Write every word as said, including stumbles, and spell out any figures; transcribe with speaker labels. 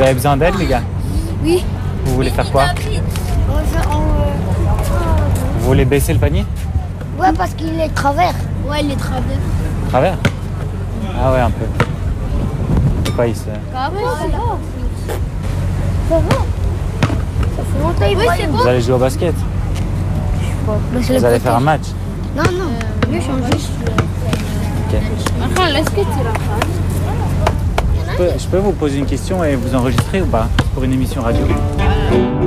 Speaker 1: avez besoin d'aide, les gars?
Speaker 2: Oui.
Speaker 1: Vous voulez faire quoi?
Speaker 2: On va faire en, euh,
Speaker 1: Vous voulez baisser le panier?
Speaker 2: Ouais, parce qu'il est travers. Ouais, il est travers.
Speaker 1: Travers? Ah ouais, un peu. C'est quoi, il se...
Speaker 2: Ah ouais, ça va. Ça va. Ça fait longtemps qu'il va.
Speaker 1: Vous allez jouer au basket? Vous allez faire un match?
Speaker 2: Non, non. Mieux changer.
Speaker 1: Ok. Je peux, je peux vous poser une question et vous enregistrer ou pas? Pour une émission radio?